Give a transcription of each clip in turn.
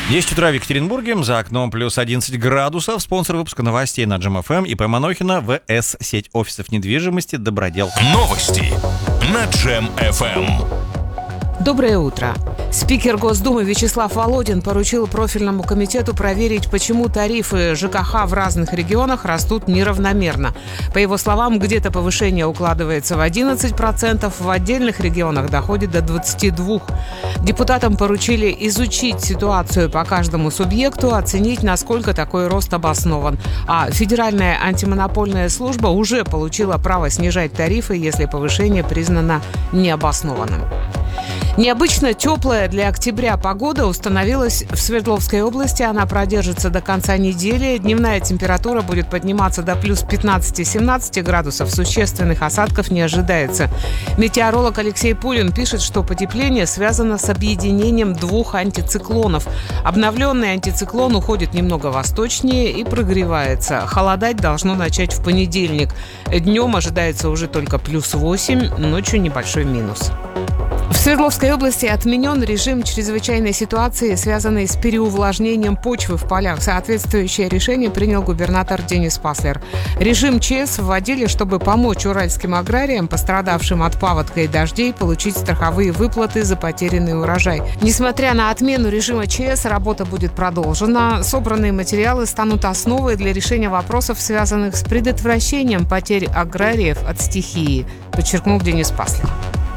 10 утра в Екатеринбурге, за окном плюс 11 градусов. Спонсор выпуска новостей на Джем ФМ, ИП Манохина, ВС, сеть офисов недвижимости «Добродел». Новости на Джем ФМ. Доброе утро. Спикер Госдумы Вячеслав Володин поручил профильному комитету проверить, почему тарифы ЖКХ в разных регионах растут неравномерно. По его словам, где-то повышение укладывается в 11%, в отдельных регионах доходит до 22%. Депутатам поручили изучить ситуацию по каждому субъекту, оценить, насколько такой рост обоснован. А Федеральная антимонопольная служба уже получила право снижать тарифы, если повышение признано необоснованным. Необычно теплая для октября погода установилась в Свердловской области. Она продержится до конца недели. Дневная температура будет подниматься до плюс 15-17 градусов. Существенных осадков не ожидается. Метеоролог Алексей Пулин пишет, что потепление связано с объединением двух антициклонов. Обновленный антициклон уходит немного восточнее и прогревается. Холодать должно начать в понедельник. Днем ожидается уже только плюс 8, ночью небольшой минус. В Свердловской области отменен режим чрезвычайной ситуации, связанный с переувлажнением почвы в полях. Соответствующее решение принял губернатор Денис Паслер. Режим ЧС вводили, чтобы помочь уральским аграриям, пострадавшим от паводка и дождей, получить страховые выплаты за потерянный урожай. Несмотря на отмену режима ЧС, работа будет продолжена. Собранные материалы станут основой для решения вопросов, связанных с предотвращением потерь аграриев от стихии, подчеркнул Денис Паслер.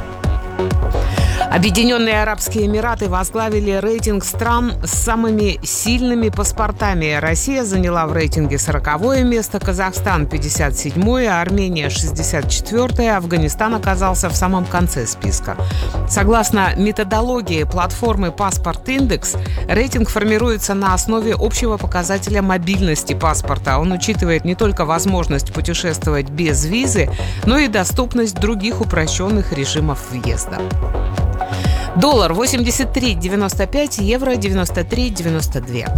Объединенные Арабские Эмираты возглавили рейтинг стран с самыми сильными паспортами. Россия заняла в рейтинге 40-е место, Казахстан 57-е, Армения 64-е, Афганистан оказался в самом конце списка. Согласно методологии платформы «Паспорт Индекс», рейтинг формируется на основе общего показателя мобильности паспорта. Он учитывает не только возможность путешествовать без визы, но и доступность других упрощенных режимов въезда. Доллар 83,95, евро 93,92.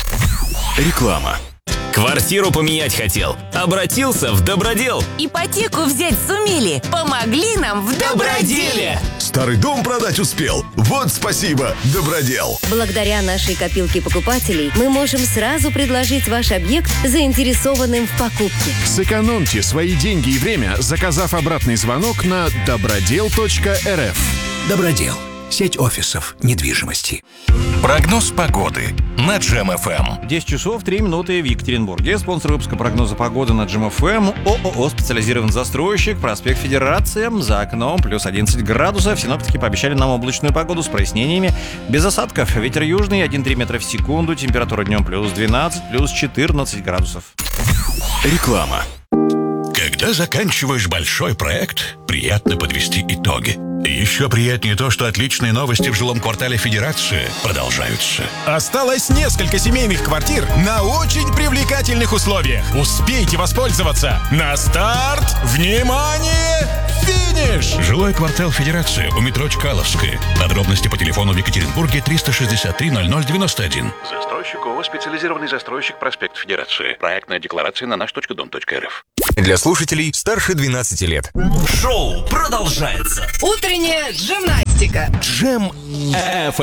Реклама. Квартиру поменять хотел? Обратился в Добродел. Ипотеку взять сумели? Помогли нам в Доброделе. Старый дом продать успел? Вот спасибо, Добродел. Благодаря нашей копилке покупателей мы можем сразу предложить ваш объект заинтересованным в покупке. Сэкономьте свои деньги и время, заказав обратный звонок на добродел.рф. Добродел. Сеть офисов недвижимости. Прогноз погоды на Джем ФМ. 10 часов 3 минуты в Екатеринбурге. Спонсор выпуска прогноза погоды на Джем ФМ. ООО «Специализированный застройщик», проспект Федерация. За окном плюс 11 градусов. Синоптики пообещали нам облачную погоду с прояснениями. Без осадков. Ветер южный 1,3 метра в секунду. Температура днем плюс 12, плюс 14 градусов. Реклама. Когда заканчиваешь большой проект, приятно подвести итоги. Еще приятнее то, что отличные новости в жилом квартале Федерации продолжаются. Осталось несколько семейных квартир на очень привлекательных условиях. Успейте воспользоваться. На старт! Внимание! Финиш! Жилой квартал Федерации у метро Чкаловская. Подробности по телефону в Екатеринбурге 363 0091. Застройщик ООО «Специализированный застройщик», проспект Федерации. Проектная декларация на наш.дом.рф. Для слушателей старше 12 лет. Шоу продолжается. Утренняя гимнастика. Джем ФМ.